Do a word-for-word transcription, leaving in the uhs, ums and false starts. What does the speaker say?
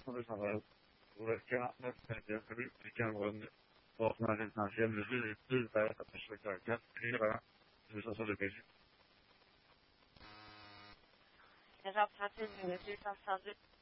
sono stato perché la per perché non posso andare a scegliere il più per aspettare che arriva questo solo che Esatto, fatto il mio,